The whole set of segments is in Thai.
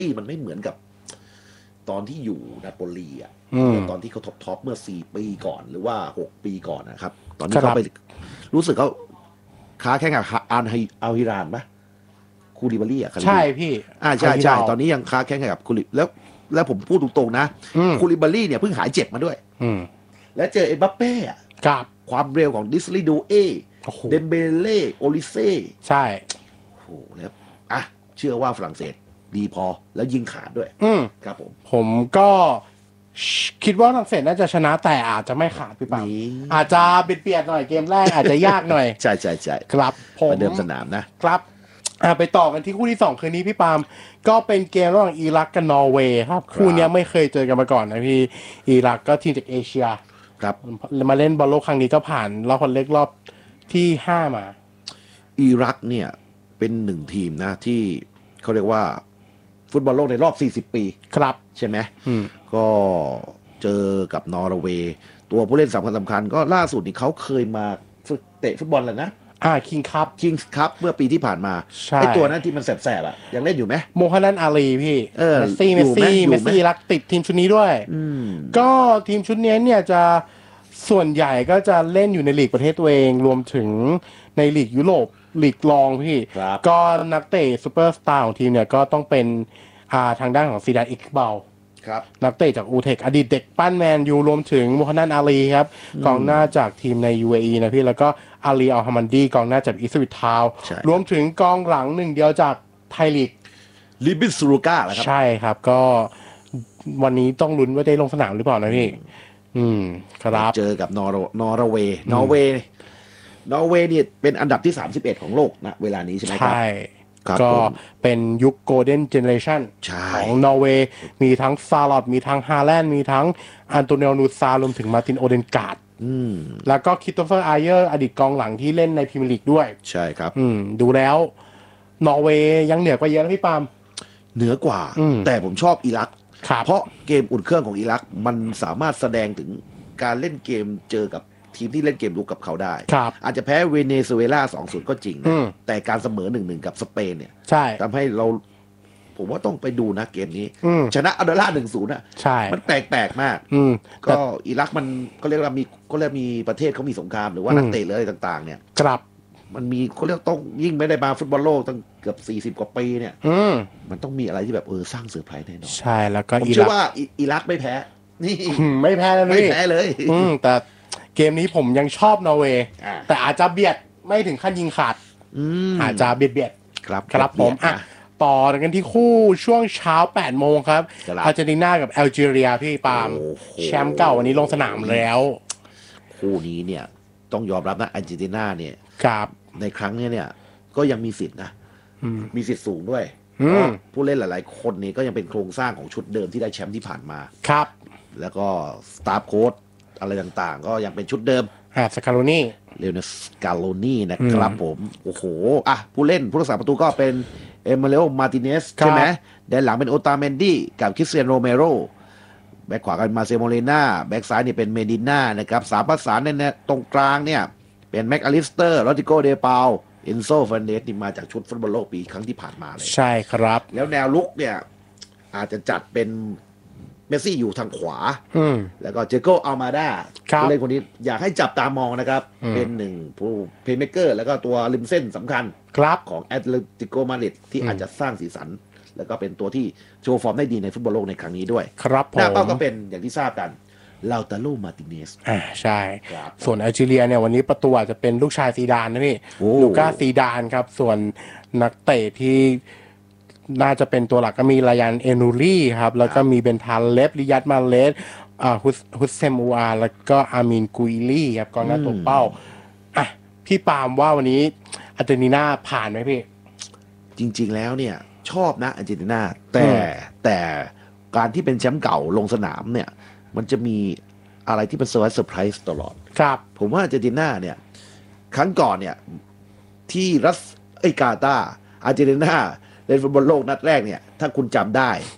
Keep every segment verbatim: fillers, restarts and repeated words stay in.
ที่มันไม่เหมือนกับตอนที่อยู่นาโปลีอ่ะตอนที่เขาท็อปท็อปเมื่อสี่ปีก่อนหรือว่าหกปีก่อนนะครับตอนนี้เขาไปรู้สึกเขาค้าแข่งกับอัลอัลฮิรานปะคูลิบารี่อ่ะใช่พี่อ่าใช่ใช่ตอนนี้ยังค้าแข่งกับคูลิแล้วแล้วผมพูดตรงๆนะคูลิบารี่เนี่ยเพิ่งหายเจ็บมาด้วยและเจอเอ็มบัปเป้อะความเร็วของดิสลีดูเอเดมเบเล่โอลิเซ่ใช่โอ้โหแล้วอ่ะเชื่อว่าฝรั่งเศสดีพอแล้วยิงขาดด้วยอืมครับผมผมก็คิดว่าฝรั่งเศสน่าจะชนะแต่อาจจะไม่ขาดพี่ปังอาจจะเบียดๆหน่อยเกมแรกอาจจะยากหน่อยใช่ใช่ใช่ครับผมเดิมสนามนะครับอ่าไปต่อกันที่คู่ที่สองคืนนี้พี่ปามก็เป็นเกมระหว่างอิรักกับนอร์เวย์ครับคู่นี้ไม่เคยเจอกันมาก่อนนะพี่อิรักก็ทีมจากเอเชียครับมาเล่นบอลโลกครั้งนี้ก็ผ่านรอบคนเล็กรอบที่ห้ามาอิรักเนี่ยเป็นหนึ่งทีมนะที่เขาเรียกว่าฟุตบอลโลกในรอบสี่สิบปีครับใช่ไหมก็เจอกับนอร์เวย์ตัวผู้เล่นสำคัญสำคัญก็ล่าสุดนี่เขาเคยมาเตะฟุตบอลแล้วนะอ่าคิงคัพคิงคัพเมื่อปีที่ผ่านมาไอตัวนั้นที่มันแสบๆอ่ะยังเล่นอยู่ไหมโมฮัมหมัดอาลีพี่เออเมสซี่เมสซี่เมสซี่รักติดทีมชุดนี้ด้วยก็ทีมชุดนี้เนี่ยจะส่วนใหญ่ก็จะเล่นอยู่ในลีกประเทศตัวเองรวมถึงในลีกยุโรปลีกรองพี่ก็นักเตะซูเปอร์สตาร์ของทีมเนี่ยก็ต้องเป็นอ่าทางด้านของซีดานอิกบาลนักเตะจากอูเทคอดีตเด็กปั้นแมนยูรวมถึงโมฮัมหมัดอาลีครับกองหน้าจากทีมใน ยู เอ อี นะพี่แล้วก็อาลีอัลฮามันดีกองหน้าจากอิสวิตทาวรวมถึงกองหลังหนึ่งเดียวจากไทยลีกลิบิสูรูก้าแหละครับใช่ครับก็วันนี้ต้องลุ้นว่าได้ลงสนามหรือเปล่านะพี่อืมครับเจอกับนอร์นอร์เวย์นอร์เวย์นอร์เวย์เนี่ยเป็นอันดับที่สามสิบเอ็ดของโลกนะเวลานี้ใช่ไหมครับใช่ก็เป็นยุคโกลเด้นเจเนเรชันของนอร์เวย์มีทั้งซาลอตมีทั้งฮาแลนด์มีทั้งอันโตเนลนูซารวมถึงมาร์ตินโอเดนการ์ดแล้วก็คริสโตเฟอร์ไอเยอร์อดีตกองหลังที่เล่นในพรีเมียร์ลีกด้วยใช่ครับดูแล้วนอร์เวย์ยังเหนือกว่าเยอะนะพี่ปามเหนือกว่าแต่ผมชอบอิรักเพราะเกมอุ่นเครื่องของอิรักมันสามารถแสดงถึงการเล่นเกมเจอกับทีมที่เล่นเกมรุกกับเขาได้อาจจะแพ้เวเนซุเอลา สองศูนย์ ก็จริงนะแต่การเสมอ หนึ่งหนึ่ง กับสเปนเนี่ยทำให้เราผมว่าต้องไปดูนะเกมนี้ชนะอัลเดล่า หนึ่งศูนย์ อ่ะมันแปลกๆมากก็อิรักมันก็เรียกว่ามีก็เรียกมีประเทศเขามีสงครามหรือว่านักเตะเลยต่างๆเนี่ยครับมันมีเขาเรียกต้องยิ่งไม่ได้มาฟุตบอลโลกตั้งเกือบสี่สิบกว่าปีเนี่ยมันต้องมีอะไรที่แบบเออสร้างเซอร์ไพรส์แน่นอนใช่แล้วก็ผมเชื่อว่าอิรักไม่แพ้นี่ไม่แพ้เลยไม่แพ้เลยแต่เกมนี้ผมยังชอบนอร์เวย์แต่อาจจะเบียดไม่ถึงขั้นยิงขาดอาจจะเบียดเบียดครับครับผมอ่ะต่อกันที่คู่ช่วงเช้าแปดโมงครับอาร์เจนตินากับแอลจีเรียพี่ปาล์มแชมป์เก่าวันนี้ลงสนามแล้วคู่นี้เนี่ยต้องยอมรับนะอาร์เจนตินาเนี่ยในครั้งนี้เนี่ยก็ยังมีสิทธิ์นะมีสิทธิ์สูงด้วยผู้เล่นหลายๆคนนี้ก็ยังเป็นโครงสร้างของชุดเดิมที่ได้แชมป์ที่ผ่านมาครับแล้วก็สตาฟโค้ชอะไรต่างๆก็ยังเป็นชุดเดิมอ่าสกาโลนี่เลโอเนสกาโลนี่นะครับผมโอ้โหอ่ะผู้เล่นผู้รักษาประตูก็เป็นเอเมเลโอมาร์ติเนสใช่ไหมแดนหลังเป็นโอตาเมนดี้กับคริสเตียนโรเมโรแบ็คขวากันมาเซโมเลนาแบ็คซ้ายนี่เป็นเมดิน่านะครับสามประสานในตรงกลางเนี่ยเป็นแม็กอลิสเตอร์โรดิโกเดเปาเอนโซเฟรนเดสนี่มาจากชุดฟุตบอลโลกปีครั้งที่ผ่านมาเลยใช่ครับแล้วแนวลุกเนี่ยอาจจะจัดเป็นเมสซี่อยู่ทางขวาแล้วก็เจโก้อัลมาดาผู้เล่นคนนี้อยากให้จับตามองนะครับเป็นหนึ่งผู้เพลย์เมคเกอร์แล้วก็ตัวริมเส้นสำคัญของแอตเลติโกมาดริดที่อาจจะสร้างสีสันแล้วก็เป็นตัวที่โชว์ฟอร์มได้ดีในฟุตบอลโลกในครั้งนี้ด้วยครับผมหน้าเป้าก็เป็นอย่างที่ทราบกันลาวตาโลมาติเนสอ่าใช่ส่วนแอลจีเรียเนี่ยวันนี้ประตูอาจจะเป็นลูกชายซีดานนะพี่ลูก้าซีดานครับส่วนนักเตะที่น่าจะเป็นตัวหลักก็มีรายันเอนูรี่ครับแล้วก็มีเบนทาเลฟริยัตมาเลสอ่าฮุสฮุสเซมูอาแล้วก็อามินกุยลี่ครับกองหน้าตัวเป้าอ่ะพี่ปามว่าวันนี้อาร์เจนตินาผ่านไหมพี่จริงๆแล้วเนี่ยชอบนะอาร์เจนตินาแต่แต่การที่เป็นแชมป์เก่าลงสนามเนี่ยมันจะมีอะไรที่เป็นเซอร์ไพรส์ตลอดครับผมว่าอาร์เจนตินาเนี่ยครั้งก่อนเนี่ยที่รัสไอกาตาร์อาร์เจนตินาเล่นฟุตบอลโลกนัดแรกเนี่ยถ้าคุณจำได้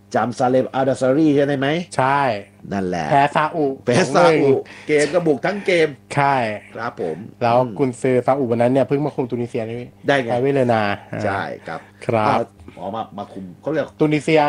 จำซาเลมอาดาซารีใช่ไหมใช่นั่นแหละแพ้ซาอุแพ้ซาอุเกมก็บุกทั้งเกมใช่ครับผมแล้วกุนซือซาอุวันนั้นเนี่ยเพิ่งมาคุมตุนิเซียได้ได้ไงไปเวเลนาใช่ครับครับอ๋อมามาคุมเขาเรียกตุนิเซีย